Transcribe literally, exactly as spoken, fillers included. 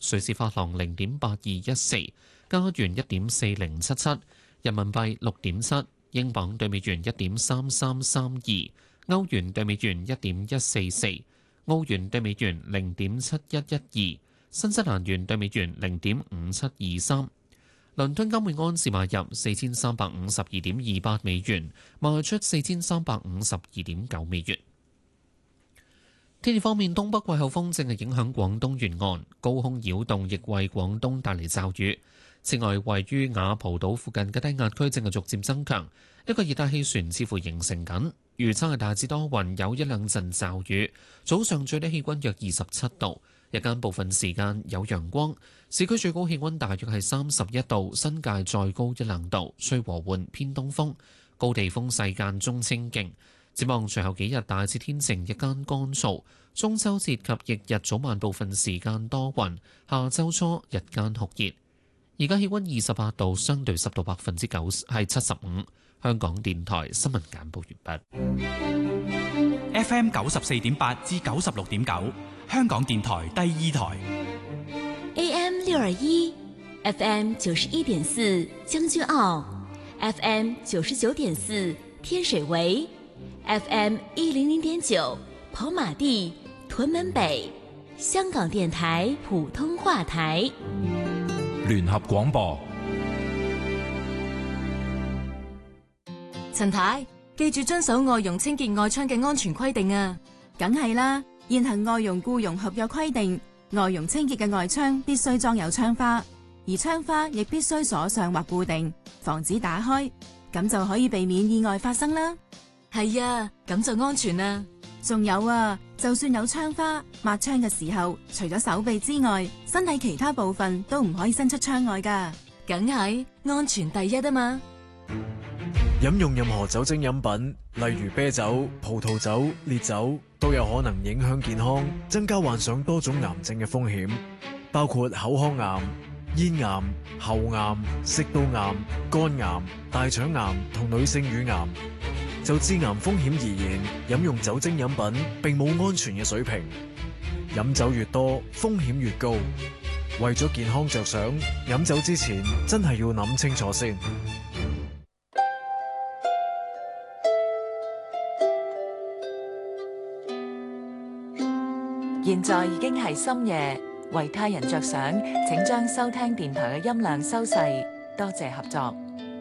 瑞士法郎零點八二一四，加元一點四零七七，人民幣六點七，英鎊對美元一點三三三二，歐元對美元一點一四四，澳元對美元零點七一一二，新西蘭元對美元零點五七二三。倫敦金每安士買入四千三百五十二點二八美元，賣出四千三百五十二點九美元。天氣方面，東北季候風正係影響廣東沿岸，高空擾動亦為廣東帶嚟驟雨。此外，位於雅蒲島附近嘅低壓區正係逐漸增強，一個熱帶氣旋似乎形成緊。預測係大致多雲，有一兩陣驟雨。早上最低氣温約二十七度，日間部分時間有陽光。市區最高氣温大約係三十一度，新界再高一兩度，吹和緩偏東風，高地風勢間中清勁。展望隨後幾日大致天晴，日間乾燥。中秋節及翌日早晚部分時間多雲，下周初日間酷熱。而家氣温二十八度，相對濕度百分之九係七十五。香港電台新聞簡報完畢。 F M 九十四點八至九十六點九，香港電台第二台。 A M 六二一，F M 九十一點四將軍澳 ，F M 九十九點四天水圍 ，F M 一零零點九跑馬地、屯門北，香港電台普通話台。 聯合廣播。 陳太，記住遵守外傭清潔外窗嘅安全規定啊！ 梗係啦，現行外傭僱傭合約規定，外傭清潔嘅外窗必須裝有窗花，而窗花亦必須鎖上或固定，防止打開，咁就可以避免意外發生啦。 係啊，咁就安全啦。 仲有啊，就算有窗花，抹窗嘅時候，除咗手臂之外，身體其他部分都唔可以伸出窗外㗎。 梗係安全第一啊嘛！ 飲用任何酒精飲品，例如啤酒、葡萄酒、烈酒，都有可能影響健康，增加患上多種癌症嘅風險，包括口腔癌、咽癌、喉癌、食道癌、肝癌、大腸癌同女性乳癌。就致癌風險而言，飲用酒精飲品並冇安全嘅水平，飲酒越多，風險越高。為咗健康着想，飲酒之前真係要諗清楚先。 現在已經係深夜，為他人着想，請將收聽電台嘅音量收細，多謝合作。